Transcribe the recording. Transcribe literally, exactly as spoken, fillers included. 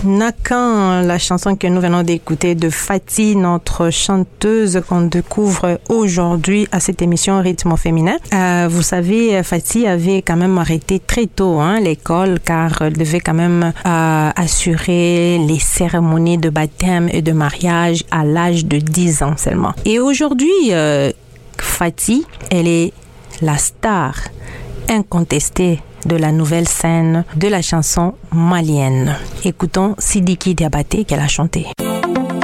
Nakan, la chanson que nous venons d'écouter de Fatty, notre chanteuse qu'on découvre aujourd'hui à cette émission Rythme au féminin. Euh, vous savez, Fatty avait quand même arrêté très tôt hein, l'école car elle devait quand même euh, assurer les cérémonies de baptême et de mariage à l'âge de dix ans seulement. Et aujourd'hui, euh, Fatty, elle est la star incontestée de la nouvelle scène de la chanson malienne. Écoutons Sidiki Diabaté qu'elle a chanté.